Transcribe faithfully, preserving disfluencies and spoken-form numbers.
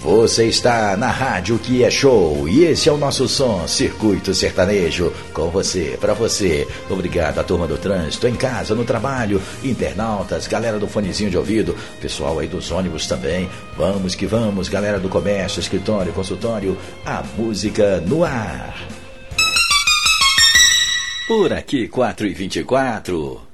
Você está na rádio que é show e esse é o nosso som, Circuito Sertanejo, com você, pra você. Obrigado à turma do trânsito, em casa, no trabalho, internautas, galera do fonezinho de ouvido, pessoal aí dos ônibus também. Vamos que vamos, galera do comércio, escritório, consultório, a música no ar. Por aqui, quatro e vinte e quatro.